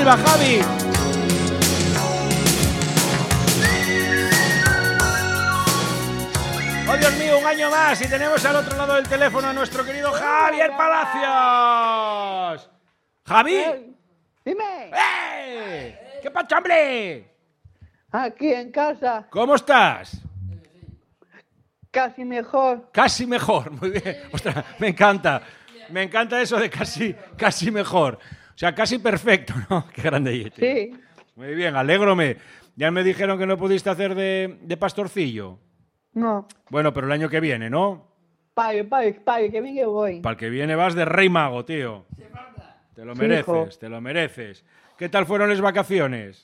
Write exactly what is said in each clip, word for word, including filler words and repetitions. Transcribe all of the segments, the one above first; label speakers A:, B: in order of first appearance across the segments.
A: Javi. Oh, Dios mío, un año más y tenemos al otro lado del teléfono a nuestro querido Javier Palacios. ¿Javi?
B: Eh, dime.
A: ¡Eh! ¿Qué pasa, hombre?
B: Aquí en casa.
A: ¿Cómo estás?
B: Casi mejor.
A: Casi mejor, muy bien. Ostras, me encanta. Me encanta eso de casi, casi mejor. O sea, casi perfecto, ¿no? Qué grande.
B: Sí.
A: Muy bien, alégrome. Ya me dijeron que no pudiste hacer de, de pastorcillo.
B: No.
A: Bueno, pero el año que viene, ¿no?
B: Pague, pague, pague, que bien que voy.
A: Para el que viene vas de rey mago, tío. Te lo mereces,
B: Hijo.
A: te lo mereces. ¿Qué tal fueron las vacaciones?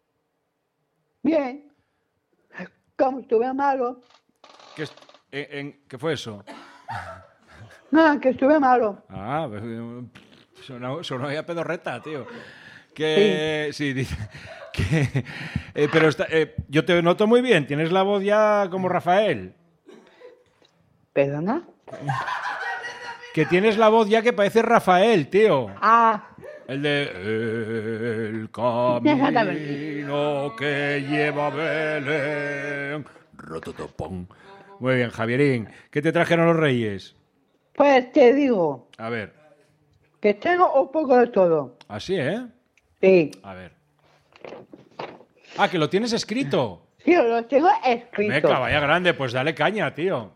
B: Bien. Como estuve malo.
A: ¿Qué, es- en- en- ¿qué fue eso?
B: No, que estuve malo.
A: Ah, pues, sonó, sonó ya pedorreta, tío. Que sí, dice que eh, pero está- eh, yo te noto muy bien. Tienes la voz ya como Rafael.
B: ¿Perdona?
A: Que tienes la voz ya que parece Rafael, tío.
B: Ah,
A: El de el camino que lleva a Belén. Rototopón. Muy bien, Javierín. ¿Qué te trajeron los reyes?
B: pues te digo
A: A ver.
B: que tengo un poco de todo.
A: Así, ¿eh?
B: Sí.
A: A ver. Ah, que lo tienes escrito.
B: Sí, lo tengo escrito.
A: Venga, vaya grande. Pues dale caña, tío.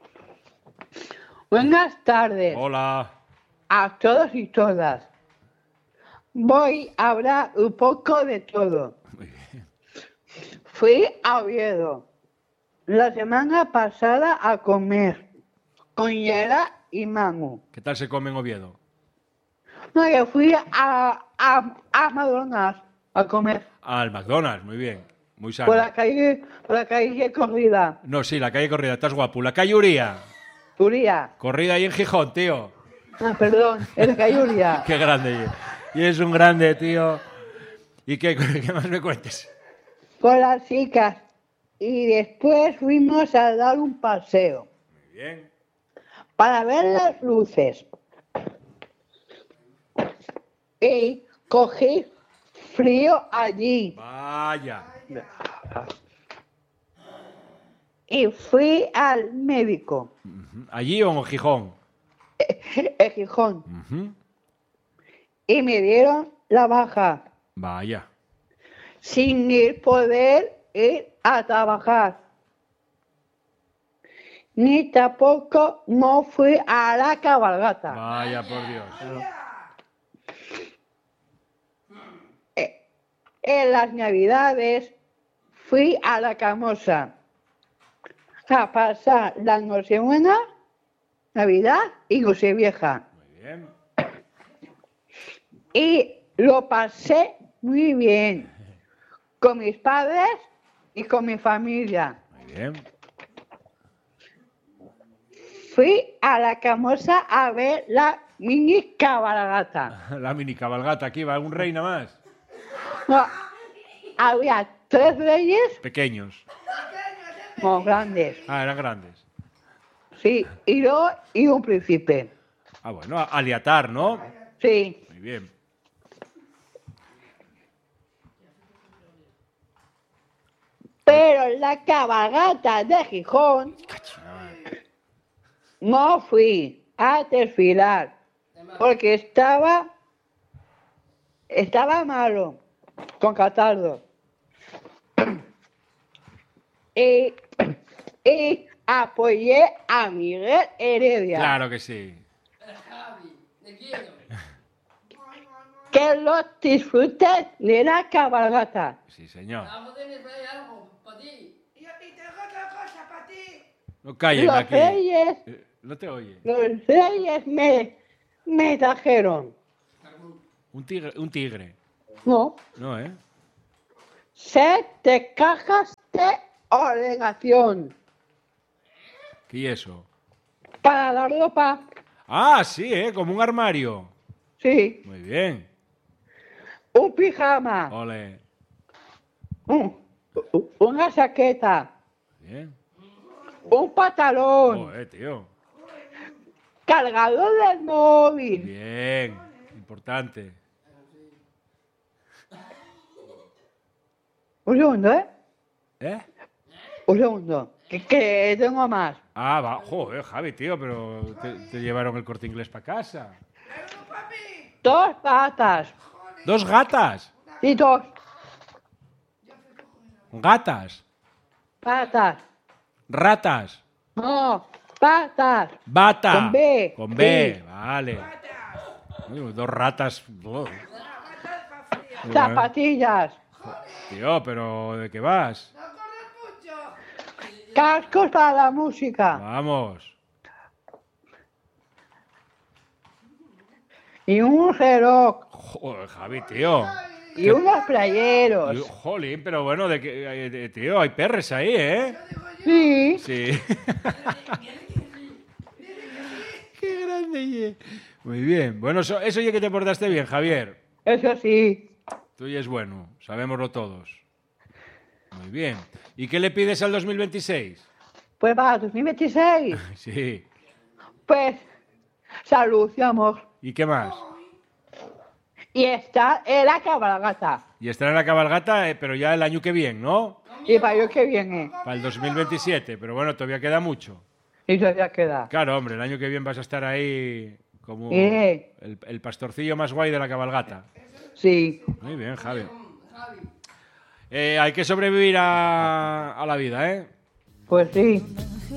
B: Buenas tardes
A: Hola.
B: a todos y todas. Voy a hablar un poco de todo.
A: Muy bien.
B: Fui a Oviedo la semana pasada a comer con Yera y Manu.
A: ¿Qué tal se come en Oviedo?
B: No, yo fui a, a, a McDonald's a comer
A: Ah, al McDonald's. Muy bien. Muy
B: por la
A: sano.
B: calle, por la calle Corrida.
A: No, sí, la calle Corrida. Estás guapo. La calle Uría.
B: Uría.
A: Corrida ahí en Gijón, tío.
B: Ah, perdón, es la calle Uría.
A: Qué grande. Y es un grande, tío. ¿Y qué, qué más me cuentes?
B: Con las chicas. Y después fuimos a dar un paseo
A: Muy bien.
B: para ver las luces. Y cogí frío allí.
A: Vaya.
B: Y fui al médico,
A: ¿Allí o en Gijón?
B: en Gijón.
A: Ujú.
B: Y me dieron la baja.
A: Vaya.
B: Sin ir poder ir a trabajar. Ni tampoco no fui a la cabalgata.
A: Vaya, por Dios.
B: Eh, En las navidades fui a la Camosa a pasar la Nochebuena, Navidad y Nochevieja.
A: Muy bien.
B: Y lo pasé muy bien con mis padres y con mi familia.
A: Muy bien.
B: Fui a la Camosa a ver la mini cabalgata.
A: La mini cabalgata. Aquí va un rey nada más.
B: No, había tres reyes
A: Pequeños.
B: muy grandes,
A: Ah, eran grandes.
B: sí, y yo y un príncipe,
A: Ah, bueno, aliatar, ¿no?
B: sí.
A: Muy bien.
B: Pero la cabalgata de Gijón no fui a desfilar porque estaba, estaba malo, con catarro. Y, y apoyé a Miguel Heredia,
A: Claro que sí.
B: que lo disfrute de la cabalgata.
A: Sí, señor.
C: Vamos a tener algo para ti.
D: Y, y tengo otra cosa para ti.
A: No callen
B: Los
A: aquí.
B: reyes,
A: Eh, No te oye.
B: los reyes me, me trajeron,
A: Un tigre. Un tigre.
B: no,
A: No, ¿eh?
B: siete cajas de obligación
A: ¿Qué es eso?
B: para la ropa,
A: Ah, sí, ¿eh? Como un armario.
B: sí,
A: Muy bien.
B: un pijama,
A: Ole.
B: un- una chaqueta,
A: Bien.
B: un pantalón,
A: Oh, eh, tío.
B: cargador del móvil,
A: Bien. Importante.
B: Un segundo, ¿eh?
A: ¿Eh?
B: Un segundo. Que, que tengo más.
A: Ah, va. Joder, Javi, tío, pero te, te llevaron el Corte Inglés para casa.
B: Dos patas.
A: ¿Dos gatas?
B: Y dos
A: Gatas.
B: patas.
A: Ratas.
B: No, patas.
A: Bata.
B: Con B.
A: Con B,
B: Sí.
A: vale. Uy, dos ratas. Oh.
B: Zapatillas.
A: Tío, pero ¿de qué vas?
B: Cascos para la música.
A: Vamos.
B: Y un reloj.
A: Joder, Javi, tío.
B: Y unos playeros.
A: Y- Jolín, pero bueno, de que, eh, de- tío, hay perres ahí, ¿eh?
B: Sí.
A: Sí. Qué grande, ye. Muy bien. Bueno, eso, eso ya que te portaste bien, Javier.
B: Eso sí.
A: Tú ya es bueno, sabémoslo todos. Muy bien. ¿Y qué le pides al dos mil veintiséis?
B: Pues para dos mil veintiséis.
A: Sí.
B: Pues salud y amor.
A: ¿Y qué más?
B: Y está en la cabalgata.
A: Y estar en la cabalgata, eh, pero ya el año que viene, ¿no?
B: Y para yo que viene.
A: Para el dos mil veintisiete, pero bueno, todavía queda mucho.
B: Y todavía queda.
A: Claro, hombre, el año que viene vas a estar ahí como
B: Eh.
A: el, el pastorcillo más guay de la cabalgata.
B: Sí.
A: Muy bien, Javi. Eh, hay que sobrevivir a, a la vida, ¿eh?
B: Pues sí.